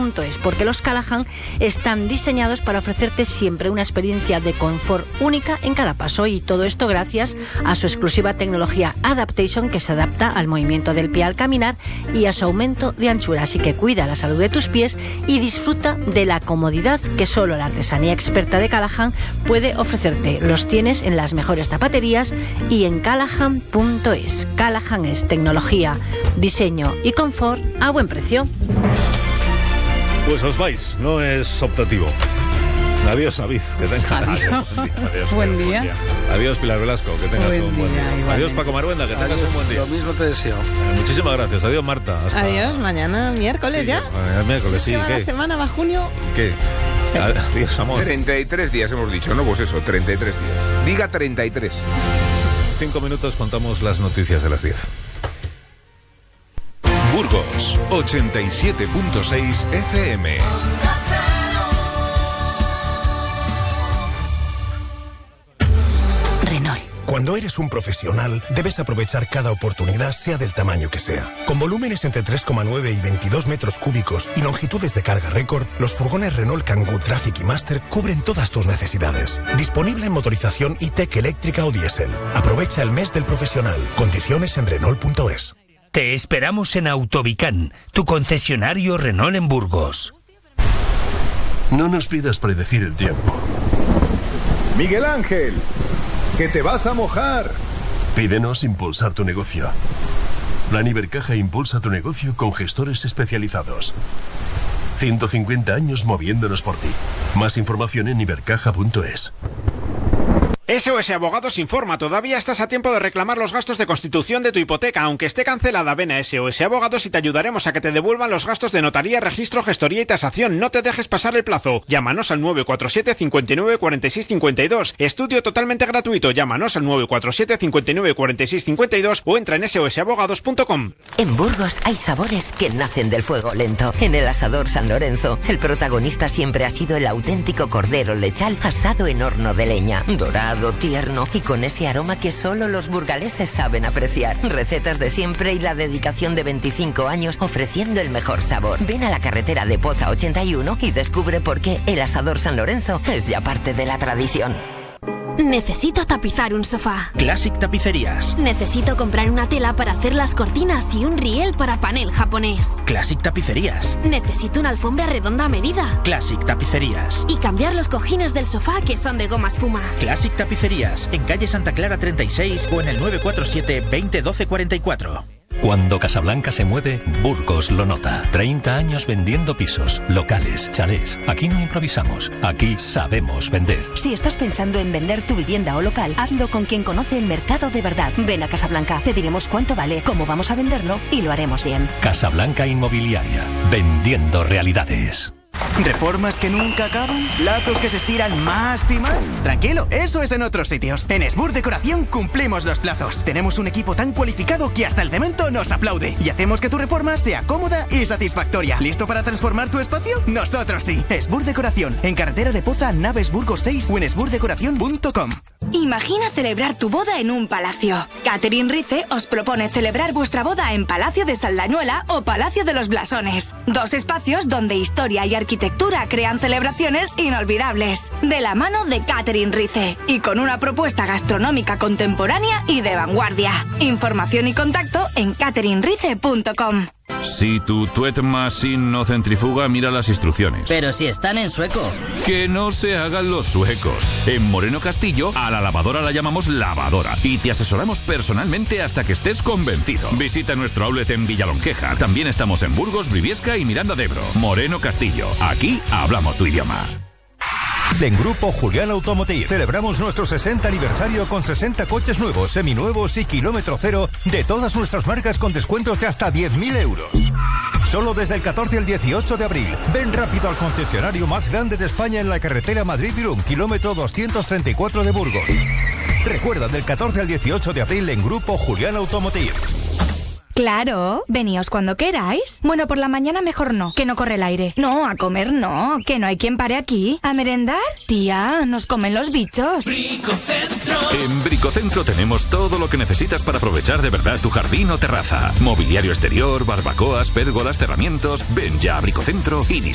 Callahan.es, porque los Callahan están diseñados para ofrecerte siempre una experiencia de confort única en cada paso, y todo esto gracias a su exclusiva tecnología Adaptation, que se adapta al movimiento del pie al caminar y a su aumento de anchura. Así que cuida la salud de tus pies y disfruta de la comodidad que solo la artesanía experta de Callahan puede ofrecerte. Los tienes en las mejores zapaterías y en Callahan.es. Callahan es tecnología, diseño y confort a buen precio. Pues os vais, no es optativo. Adiós, David, que tengas buen día. Adiós, Pilar Velasco, que tengas un buen día. Igualmente. Adiós, Paco Maruenda, que tengas un buen día. Lo mismo te deseo. Muchísimas gracias. Adiós, Marta. Adiós, mañana miércoles sí, ya. Miércoles, sí. ¿Qué va ¿Qué? la semana? ¿Va junio? ¿Qué? Adiós, amor. 33 días hemos dicho, ¿no? Pues eso, 33 días. Diga 33. 5 minutos, contamos las noticias de las 10. Burgos, 87.6 FM. Renault. Cuando eres un profesional, debes aprovechar cada oportunidad, sea del tamaño que sea. Con volúmenes entre 3,9 y 22 metros cúbicos y longitudes de carga récord, los furgones Renault Kangoo Traffic y Master cubren todas tus necesidades. Disponible en motorización e-tech eléctrica o diésel. Aprovecha el mes del profesional. Condiciones en Renault.es. Te esperamos en Autovicán, tu concesionario Renault en Burgos. No nos pidas predecir el tiempo. Miguel Ángel, que te vas a mojar. Pídenos impulsar tu negocio. Plan Ibercaja impulsa tu negocio con gestores especializados. 150 años moviéndonos por ti. Más información en ibercaja.es. SOS Abogados informa, todavía estás a tiempo de reclamar los gastos de constitución de tu hipoteca. Aunque esté cancelada, ven a SOS Abogados y te ayudaremos a que te devuelvan los gastos de notaría, registro, gestoría y tasación. No te dejes pasar el plazo. Llámanos al 947 59 46 52. Estudio totalmente gratuito. Llámanos al 947 59 46 52 o entra en sosabogados.com. En Burgos hay sabores que nacen del fuego lento. En el asador San Lorenzo, el protagonista siempre ha sido el auténtico cordero lechal asado en horno de leña. Dorado, tierno y con ese aroma que solo los burgaleses saben apreciar. Recetas de siempre y la dedicación de 25 años ofreciendo el mejor sabor. Ven a la carretera de Poza 81 y descubre por qué el asador San Lorenzo es ya parte de la tradición. Necesito tapizar un sofá. Classic Tapicerías. Necesito comprar una tela para hacer las cortinas y un riel para panel japonés. Classic Tapicerías. Necesito una alfombra redonda a medida. Classic Tapicerías. Y cambiar los cojines del sofá que son de goma espuma. Classic Tapicerías. En calle Santa Clara 36 o en el 947 20 12 44. Cuando Casablanca se mueve, Burgos lo nota. 30 años vendiendo pisos, locales, chalés. Aquí no improvisamos, aquí sabemos vender. Si estás pensando en vender tu vivienda o local, hazlo con quien conoce el mercado de verdad. Ven a Casablanca, te diremos cuánto vale, cómo vamos a venderlo y lo haremos bien. Casablanca Inmobiliaria, vendiendo realidades. ¿Reformas que nunca acaban? ¿Plazos que se estiran más y más? Tranquilo, eso es en otros sitios. En Esbur Decoración cumplimos los plazos. Tenemos un equipo tan cualificado que hasta el cemento nos aplaude. Y hacemos que tu reforma sea cómoda y satisfactoria. ¿Listo para transformar tu espacio? Nosotros sí. Esbur Decoración, en carretera de Poza, Naves Burgos 6 o en esburdecoración.com. Imagina celebrar tu boda en un palacio. Catherine Rice os propone celebrar vuestra boda en Palacio de Saldañuela o Palacio de los Blasones. 2 espacios donde historia y arquitectura crean celebraciones inolvidables. De la mano de Catherine Rice y con una propuesta gastronómica contemporánea y de vanguardia. Información y contacto en catherinerice.com. Si tu tuet machine no centrifuga, mira las instrucciones. Pero si están en sueco. Que no se hagan los suecos. En Moreno Castillo, a la lavadora la llamamos lavadora y te asesoramos personalmente hasta que estés convencido. Visita nuestro outlet en Villalonqueja. También estamos en Burgos, Briviesca y Miranda de Ebro. Moreno Castillo. Aquí hablamos tu idioma. En Grupo Julián Automotive celebramos nuestro 60 aniversario con 60 coches nuevos, seminuevos y kilómetro cero de todas nuestras marcas con descuentos de hasta 10.000 euros. Solo desde el 14 al 18 de abril. Ven rápido al concesionario más grande de España en la carretera Madrid-Irún, kilómetro 234 de Burgos. Recuerda, del 14 al 18 de abril en Grupo Julián Automotive. Claro, veníos cuando queráis. Bueno, por la mañana mejor no, que no corre el aire. No, a comer no, que no hay quien pare aquí. ¿A merendar? Tía, nos comen los bichos. Bricocentro. En Bricocentro tenemos todo lo que necesitas para aprovechar de verdad tu jardín o terraza. Mobiliario exterior, barbacoas, pérgolas, cerramientos. Ven ya a Bricocentro y